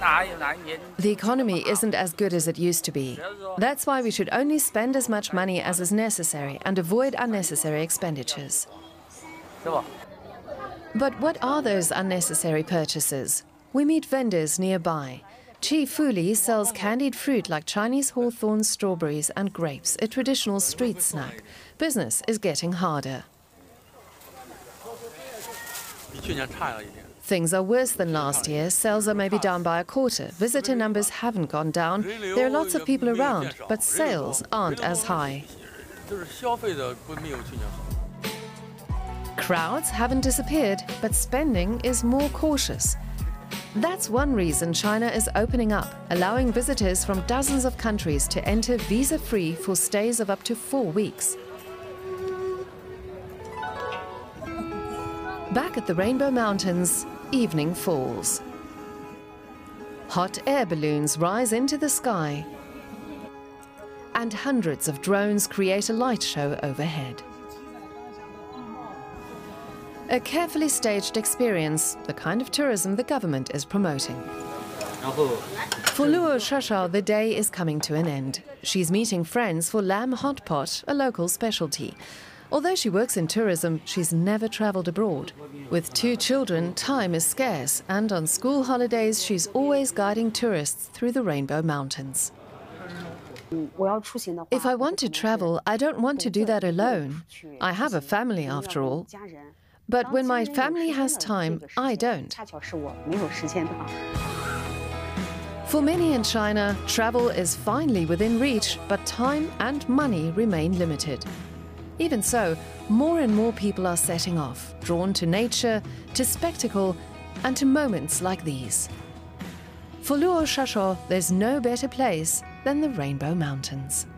The economy isn't as good as it used to be. That's why we should only spend as much money as is necessary and avoid unnecessary expenditures. But what are those unnecessary purchases? We meet vendors nearby. Chi Fuli sells candied fruit like Chinese hawthorn, strawberries and grapes, a traditional street snack. Business is getting harder. Things are worse than last year. Sales are maybe down by a quarter. Visitor numbers haven't gone down. There are lots of people around, but sales aren't as high. Crowds haven't disappeared, but spending is more cautious. That's one reason China is opening up, allowing visitors from dozens of countries to enter visa-free for stays of up to 4 weeks. Back at the Rainbow Mountains, evening falls. Hot air balloons rise into the sky, and hundreds of drones create a light show overhead. A carefully staged experience, the kind of tourism the government is promoting. For Luo Shashao, the day is coming to an end. She's meeting friends for lamb hot pot, a local specialty. Although she works in tourism, she's never traveled abroad. With 2 children, time is scarce, and on school holidays, she's always guiding tourists through the Rainbow Mountains. If I want to travel, I don't want to do that alone. I have a family after all. But when my family has time, I don't. For many in China, travel is finally within reach, but time and money remain limited. Even so, more and more people are setting off, drawn to nature, to spectacle, and to moments like these. For Luo Shashao, there's no better place than the Rainbow Mountains.